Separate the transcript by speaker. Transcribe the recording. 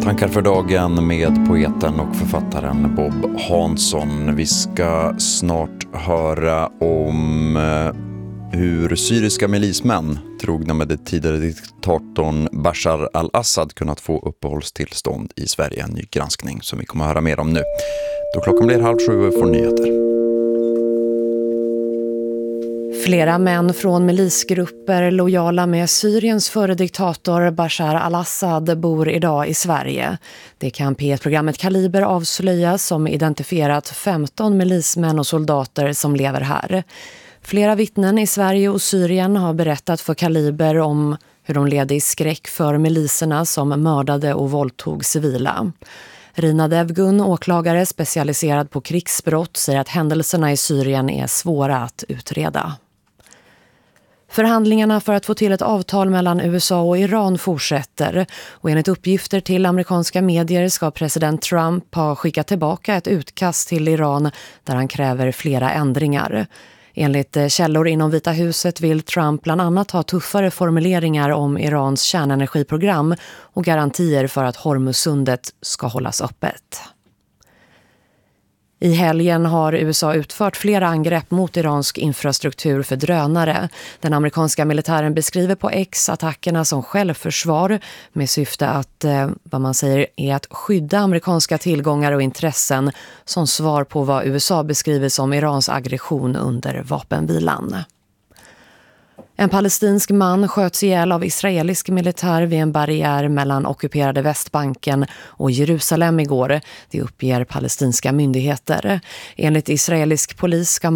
Speaker 1: Tankar för dagen med poeten och författaren Bob Hansson. Vi ska snart höra om hur syriska milismän trogna med det tidigare diktatorn Bashar al-Assad kunnat få uppehållstillstånd i Sverige. En ny granskning som vi kommer att höra mer om nu. Då klockan blir 6:30 får nyheter.
Speaker 2: Flera män från milisgrupper lojala med Syriens före diktator Bashar al-Assad bor idag i Sverige. Det kan P1-programmet Kaliber avslöja som identifierat 15 milismän och soldater som lever här. Flera vittnen i Sverige och Syrien har berättat för Kaliber om hur de levde i skräck för miliserna som mördade och våldtog civila. Rina Devgun, åklagare specialiserad på krigsbrott, säger att händelserna i Syrien är svåra att utreda. Förhandlingarna för att få till ett avtal mellan USA och Iran fortsätter och enligt uppgifter till amerikanska medier ska president Trump ha skickat tillbaka ett utkast till Iran där han kräver flera ändringar. Enligt källor inom Vita huset vill Trump bland annat ha tuffare formuleringar om Irans kärnenergiprogram och garantier för att Hormuzsundet ska hållas öppet. I helgen har USA utfört flera angrepp mot iransk infrastruktur för drönare. Den amerikanska militären beskriver på X attackerna som självförsvar med syfte att, vad man säger, är att skydda amerikanska tillgångar och intressen som svar på vad USA beskriver som Irans aggression under vapenvilan. En palestinsk man sköts ihjäl av israelisk militär vid en barriär mellan ockuperade Västbanken och Jerusalem igår. Det uppger palestinska myndigheter. Enligt israelisk polis ska